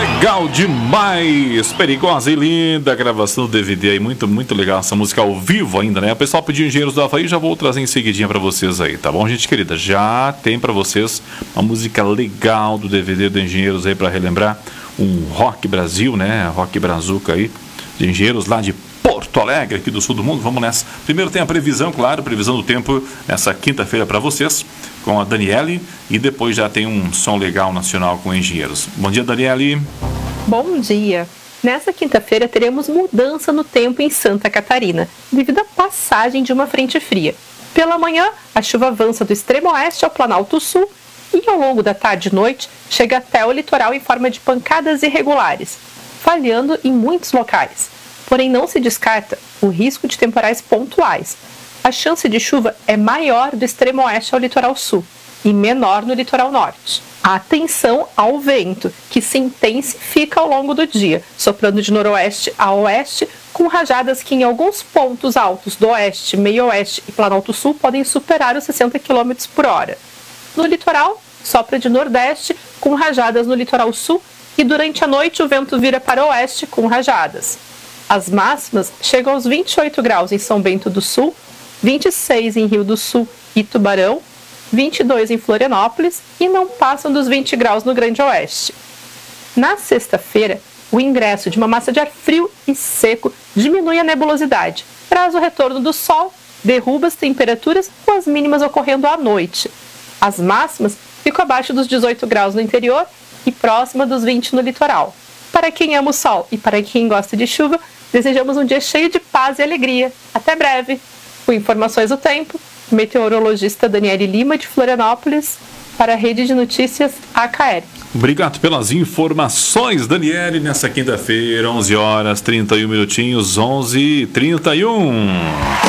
Legal demais, perigosa e linda a gravação do DVD aí, muito, muito legal essa música ao vivo ainda, né? O pessoal pediu Engenheiros do Havaí, já vou trazer em seguidinha pra vocês aí, tá bom, gente querida? Já tem pra vocês uma música legal do DVD do Engenheiros aí pra relembrar um Rock Brasil, né? Rock Brazuca aí, de Engenheiros lá de Porto Alegre, aqui do sul do mundo. Vamos nessa. Primeiro tem a previsão, claro, previsão do tempo nessa quinta-feira pra vocês, com a Daniele, e depois já tem um som legal nacional com Engenheiros. Bom dia, Daniele. Bom dia. Nessa quinta-feira teremos mudança no tempo em Santa Catarina, devido à passagem de uma frente fria. Pela manhã, a chuva avança do extremo oeste ao Planalto Sul e ao longo da tarde e noite chega até o litoral em forma de pancadas irregulares, falhando em muitos locais. Porém, não se descarta o risco de temporais pontuais. A chance de chuva é maior do extremo oeste ao litoral sul e menor no litoral norte. Atenção ao vento, que se intensifica ao longo do dia, soprando de noroeste a oeste, com rajadas que em alguns pontos altos do oeste, meio-oeste e Planalto Sul podem superar os 60 km por hora. No litoral, sopra de nordeste, com rajadas no litoral sul, e durante a noite o vento vira para o oeste com rajadas. As máximas chegam aos 28 graus em São Bento do Sul, 26 em Rio do Sul e Tubarão, 22 em Florianópolis e não passam dos 20 graus no Grande Oeste. Na sexta-feira, o ingresso de uma massa de ar frio e seco diminui a nebulosidade, traz o retorno do sol, derruba as temperaturas com as mínimas ocorrendo à noite. As máximas ficam abaixo dos 18 graus no interior e próxima dos 20 no litoral. Para quem ama o sol e para quem gosta de chuva, desejamos um dia cheio de paz e alegria. Até breve! Com informações do tempo, meteorologista Daniele Lima, de Florianópolis, para a Rede de Notícias AKL. Obrigado pelas informações, Daniele, nessa quinta-feira, 11 horas 31 minutinhos, 11h31.